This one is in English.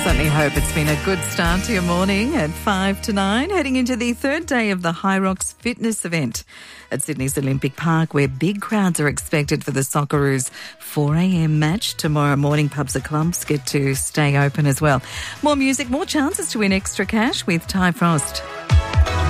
Certainly hope it's been a good start to your morning at 5 to 9, heading into the third day of the High Rocks Fitness event at Sydney's Olympic Park, where big crowds are expected for the Socceroos 4 a.m. match tomorrow morning. Pubs and clubs get to stay open as well. More music, more chances to win extra cash with Ty Frost.